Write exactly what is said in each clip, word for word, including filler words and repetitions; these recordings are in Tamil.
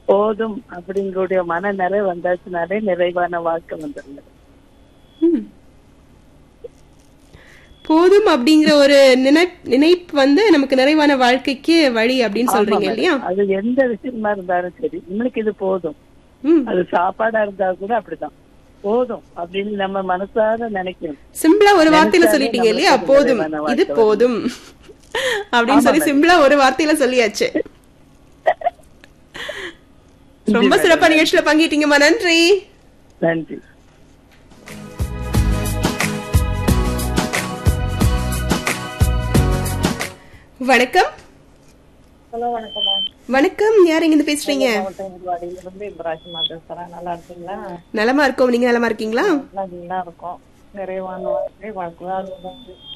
போதும் அப்படிங்கக்கூடிய மன நிறைவு வந்தாச்சுனாலே நிறைவான வாழ்க்கை வந்துருங்க. ம். போதும் அப்படிங்கிற ஒரு நினை- நினைப்பு வந்து நமக்கு நிறைவான வாழ்க்கைக்கு வழி அப்படின்னு ஆமா சொல்றீங்க மேடம். இல்லையா? அது எந்த விஷயமா இருந்தாலும் சரி, இன்னைக்கு இது போதும். ம். அது சாப்பாடா இருந்தா கூட அப்படிதான். போதும் அப்படின்னு நம்ம மனசார நினைக்கணும். சிம்பிளா ஒரு வார்த்தையில நினைச்சாலே சொல்லிட்டீங்க நம்மளுக்கு இல்லையா? அது போதும், நிறைவான இது வாழ்க்கை போதும் அப்படின்னு ஆமா சொல்லி மேடம். சிம்பிளா ஒரு வார்த்தையில சொல்லியாச்சு. ரொம்ப நன்றி சிறப்பா மேடம். நிகழ்ச்சியில பங்கிட்டீங்கம்மா, நன்றி. நன்றி. வணக்கம். ஹலோ வணக்கம்மா. வணக்கம், யார் எங்க இருந்து பேசுறீங்க? மாவட்டம் இருந்து இப்ராஹிமா பேசுறேன். நல்லா இருக்கீங்களா? நலமா இருக்கோம், நீங்க நலமா இருக்கீங்களா? நல்லா இருக்கும். நிறைவான வாழ்க்கை வாழ்க்கை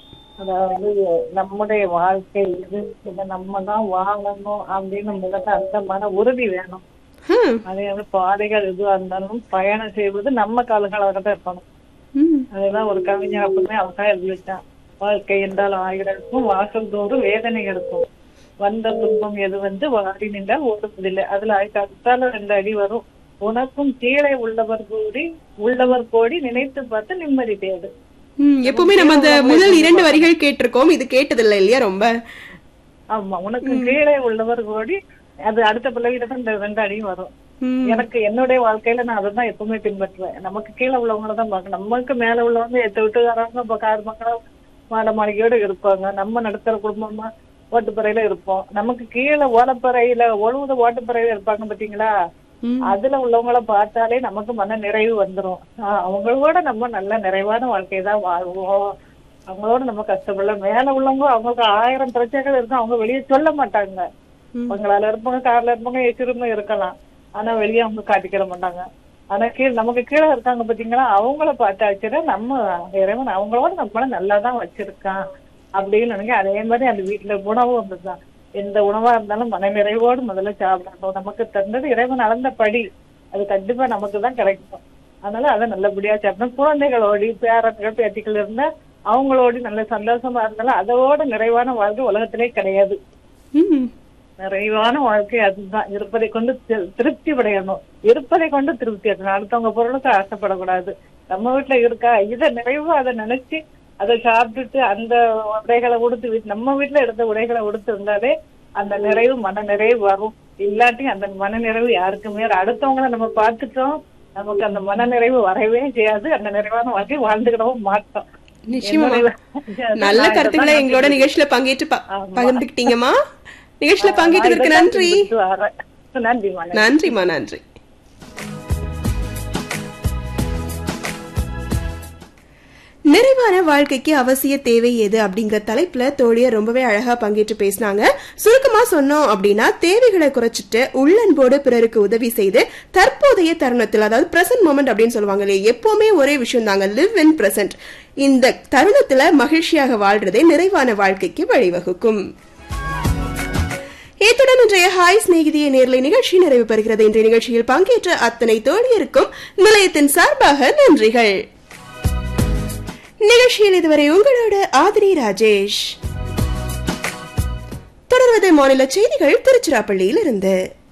அதாவது நம்முடைய வாழ்க்கை இது, இதை நம்ம தான் வாழணும் அப்படின்னு முதல்ல அந்த மன உறுதி வேணும். ஹம். அதே வந்து பாதைகள் எதுவா இருந்தாலும் பயணம் செய்வது நம்ம காலங்களாக தான் இருக்கணும். ம். அதெல்லாம் ஒரு கவிஞர் அப்படின்னே அவதான் எழுதி வச்சான். வாழ்க்கை என்றால் ஆயிரம் இருக்கும், வாசல் தோறும் வேதனை இருக்கும், வந்த துன்பம் எது வந்து வாடி நின்றால் ஓடுவதில்லை. அதுல அடுத்தால ரெண்டு அடி வரும். உனக்கும் கீழே உள்ளவர் கூடி உள்ளவர் கோடி நினைத்து பார்த்து நிம்மதி தேடு. ம், எப்பவுமே நம்ம அந்த முதல் இரண்டு வரிகள் கேட்டிருக்கோம், இது கேட்டதில்லை இல்லையா? ரொம்ப ஆமா, உனக்கு கீழே உள்ளவர் கோடி, அது அடுத்த பிள்ளைகிட்ட தான் இந்த ரெண்டு அடியும் வரும். ம். எனக்கு என்னுடைய வாழ்க்கையில நான் அதான் எப்பவுமே பின்பற்றுவேன். நமக்கு கீழே உள்ளவங்கள தான் பார்க்கணும். நமக்கு மேல உள்ளவங்க எத்த விட்டுக்காரங்க இப்ப கார் மக்களா மாட மாளிகையோட இருப்பாங்க. நம்ம நடுத்தர குடும்பமா ஓட்டுப்பறையில இருப்போம். நமக்கு கீழே ஓலப்பறையில ஒழுங்குத ஓட்டுப்பறையில இருப்பாங்க பாத்தீங்களா? ம். அதுல உள்ளவங்கள பார்த்தாலே நமக்கு மன நிறைவு வந்துரும். ஆஹ் அவங்களோட நம்ம நல்ல நிறைவான வாழ்க்கையை தான் வாழ்வோம். அவங்களோட நம்ம கஷ்டப்படல. மேல உள்ளவங்க அவங்களுக்கு ஆயிரம் பிரச்சனைகள் இருக்கும், அவங்க வெளியே சொல்ல மாட்டாங்க. ம். அவங்களால இருப்பாங்க, கார்ல இருப்பாங்க, எச்சிருமே இருக்கலாம், ஆனா வெளியே அவங்க காட்டிக்கிற மாட்டாங்க. ஆனா கீழ் நமக்கு கீழே இருக்காங்க பாத்தீங்களா, அவங்கள பார்த்தாச்சுன்னா நம்ம இறைவன் அவங்களோட நம்மள நல்லாதான் வச்சிருக்கான் அப்படின்னு நினைக்க. அதே மாதிரி அந்த வீட்டுல உணவும் அப்படிதான். எந்த உணவா இருந்தாலும் மன நிறைவோடு முதல்ல சாப்பிடணும். நமக்கு தந்தது இறைவன் அளந்த படி, அது கண்டிப்பா நமக்கு தான் கிடைக்கும். அதனால அதை நல்லபடியா சாப்பிடணும். குழந்தைகளோடு பேரன்கள் பேத்திகள் இருந்தா அவங்களோடு நல்ல சந்தோஷமா இருந்தாலும் அதோட நிறைவான வாழ்க்கை உலகத்திலே கிடையாது. ம். நிறைவான வாழ்க்கை அதுதான். இருப்பதை கொண்டு தி- திருப்தி அடையணும். இருப்பதை கொண்டு திருப்தி அடையணும். அடுத்தவங்க பொருளுக்கு ஆசைப்படக்கூடாது. நம்ம வீட்டுல இருக்கா இதை நிறைவா அதை நினைச்சு அதை சாப்பிட்டுட்டு அந்த உடைகளை உடுத்து வீட்டு நம்ம வீட்டுல எடுத்த உடைகளை உடுத்து இருந்தாலே அந்த நிறைவு மன நிறைவு வரும். இல்லாட்டி அந்த மன நிறைவு யாருக்குமே வராது. அடுத்தவங்களை நம்ம பார்த்துட்டோம், நமக்கு அந்த மன நிறைவு வரவே செய்யாது. அந்த நிறைவான வாழ்க்கை வாழ்ந்துக்கிடவும் மாட்டோம். நிச்சயமா என்னுடைய- நல்ல நான் கருத்துக்களை இதைதான் எங்களோட நிகழ்ச்சியில பங்கேற்று ப- ஆமா. பகிர்ந்துக்கிட்டீங்கம்மா. நிகழ்ச்சியில நான் பங்கேற்றதற்கு இதைதான் நன்றி. பின்பற்றி வரேன். நன்றிமா. நன்றி. நன்றிம்மா, நன்றி. நிறைவான வாழ்க்கைக்கு அவசிய தேவை எது அப்படிங்கிற தலைப்புல தோழியர் ரொம்பவே அழகா பங்கேற்று பேசினாங்க. சுருக்கமா சொன்னோம் அப்படின்னா, தேவைகளை குறைச்சிட்டு உள்ளன்போடு பிறருக்கு உதவி செய்து தற்போதைய தருணத்தில், அதாவது பிரசன்ட் மொமெண்ட் அப்படின்னு சொல்லுவாங்க இல்லையா, எப்பவுமே ஒரே விஷயம் தாங்க, லிவ் இன் பிரசன்ட். இந்த தருணத்துல மகிழ்ச்சியாக வாழ்றதே நிறைவான வாழ்க்கைக்கு வழிவகுக்கும். இத்துடன் இன்றைய ஹாய் சிநேகிதிய நேர்லை நிகழ்ச்சி நிறைவு பெறுகிறது. இன்றைய நிகழ்ச்சியில் பங்கேற்ற அத்தனை தோழியருக்கும் நிலையத்தின் சார்பாக நன்றிகள். நிகழ்ச்சியில் இதுவரை உங்களோட ஆதிரி ராஜேஷ். தொடர்வது மாநில செய்திகள் திருச்சிராப்பள்ளியில் இருந்து.